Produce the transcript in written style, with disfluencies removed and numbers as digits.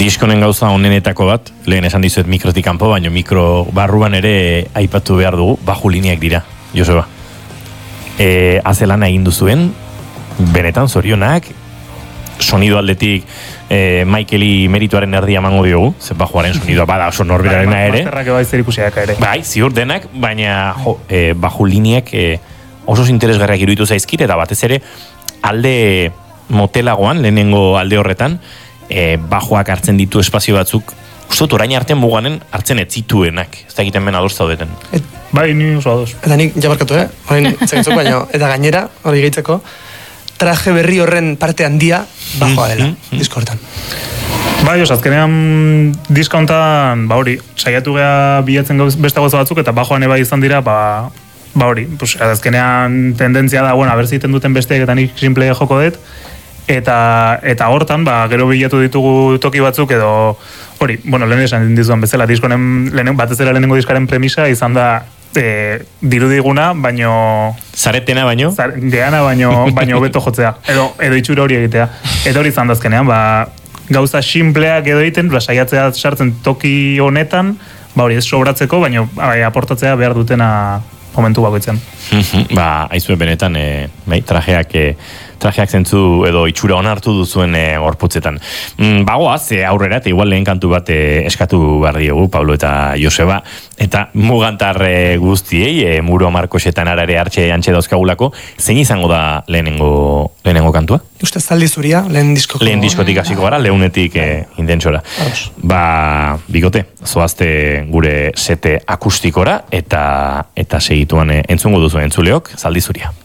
Diskonen gauza onenetako bat, lehen esan dizuet mikrotik kanpo, baina mikro barruan ere aipatu behar dugu, baju lineak dira, Joseba. Azelana egin duzuen, benetan zorionak, sonido aldetik Michaeli merituaren erdia emango diogu, ze bajuaren sonidoa bada oso norberarena ere. Masterrak bai zer ikusiak ere. Bai, ziur denak, baina baju lineak oso interesgarriak iruditu zaizkit, eta batez ere alde motelagoan, lehenengo alde horretan, bajoak hartzen ditu espazio batzuk, uste orain arte muganen hartzen ez zituenak, ez da egiten ben adoz zaudeten. Bai, ni oso adoz. Eta nik jabarkatu, orain zegintzuk, baina, eta gainera, hori gehitzeko, traje berri horren parte handia bajoa dela, disko hortan. Bai, azkenean diska hontan, hori, saiatu gea bilatzen beste gauza batzuk, eta bajoan eba izan dira, hori, azkenean tendentzia da, bueno, aber ziten duten besteak eta nik simple joko dut, eta hortan, gero bilatu ditugu toki batzuk edo, hori, bueno, lehen esan dizuan bezala, diskonen, batez dela lehenengo diskaren premisa izan da, dirudiguna, baino... Zaretena baino? Geana baino beto jotzea, edo itxura hori egitea. Eta hori izan dazkenean, gauza simpleak edo egiten, saiatzea sartzen toki honetan, hori ez sobratzeko, baino aportatzea behar dutena momentu bakoitzen. Aizue benetan, trajeak zentzu edo itxura onartu duzuen gorputzetan. Bagoaz, aurrera, eta igual lehen kantu bat eskatu behar diogu, Pablo eta Joseba, eta mugantar guztiei, Muro Markosetan arare hartxe antxe dauzkagulako, zein izango da lehenengo kantua? Uste Zaldi Zuria, lehen diskoko. Lehen diskotik hasiko gara, lehunetik intentsora. Bikote, zoazte gure sete akustikora, eta segituan entzungo duzu entzuleok, Zaldi Zuria.